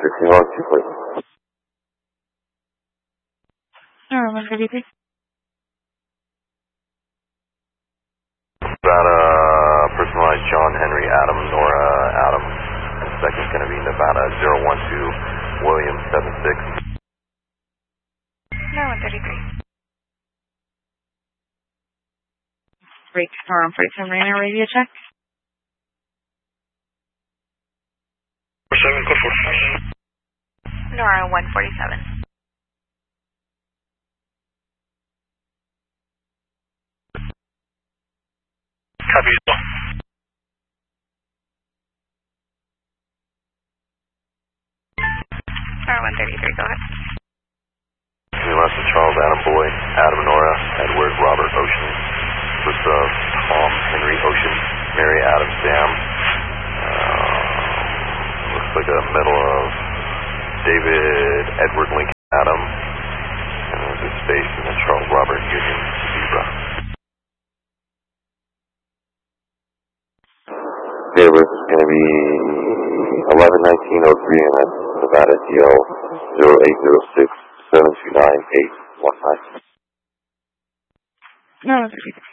please. Nora 133. Nevada, personalized John Henry Adam, Nora Adam. And second's going to be Nevada 012 William 76. Nora 133. Break Nora 47 Marina radio check. 47, code 4. Nora 147. Copy. Nora 133, go ahead. Lester Charles Adam Boy, Adam Nora, Edward Robert Ocean, with Tom Henry Ocean, Mary Adam Sam. Looks like a medal of David Edward Lincoln Adam, and there's a space and then Charles Robert Union Zebra. Date of birth is going to be 11/19/03 and that's Nevada DL 0806 729 819. Nora 133.